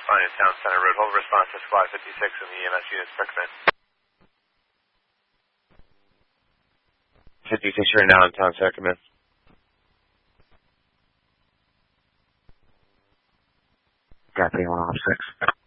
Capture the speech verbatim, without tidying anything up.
line is Town Center Road. Hold response to Squad fifty-six and the E M S units. Recommend. fifty-six right now in Town Center. Come in. Copy one oh six.